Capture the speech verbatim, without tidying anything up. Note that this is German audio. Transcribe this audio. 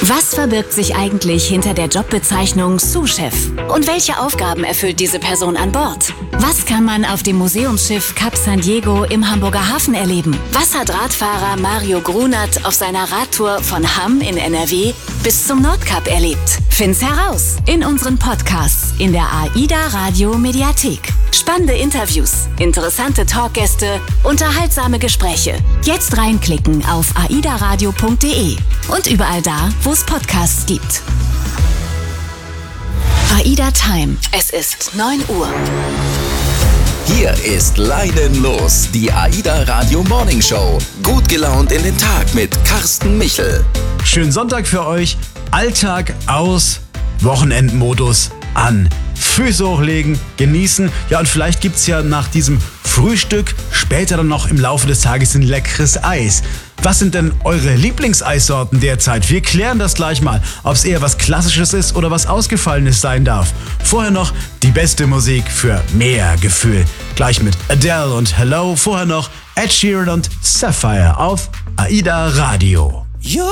Was verbirgt sich eigentlich hinter der Jobbezeichnung Sous-Chef? Und welche Aufgaben erfüllt diese Person an Bord? Was kann man auf dem Museumsschiff Cap San Diego im Hamburger Hafen erleben? Was hat Radfahrer Mario Grunert auf seiner Radtour von Hamm in N R W bis zum Nordkap erlebt? Find's heraus in unseren Podcasts in der AIDA Radio Mediathek. Spannende Interviews, interessante Talkgäste, unterhaltsame Gespräche. Jetzt reinklicken auf aidaradio punkt de und überall da, wo es Podcasts gibt. AIDA Time. Es ist neun Uhr. Hier ist Leiden los, die AIDA Radio Morning Show. Gut gelaunt in den Tag mit Carsten Michel. Schönen Sonntag für euch. Alltag aus, Wochenendmodus an. Füße hochlegen, genießen. Ja, und vielleicht gibt's ja nach diesem Frühstück später dann noch im Laufe des Tages ein leckeres Eis. Was sind denn eure Lieblingseissorten derzeit? Wir klären das gleich mal, ob es eher was Klassisches ist oder was Ausgefallenes sein darf. Vorher noch die beste Musik für mehr Gefühl. Gleich mit Adele und Hello. Vorher noch Ed Sheeran und Sapphire auf AIDA Radio.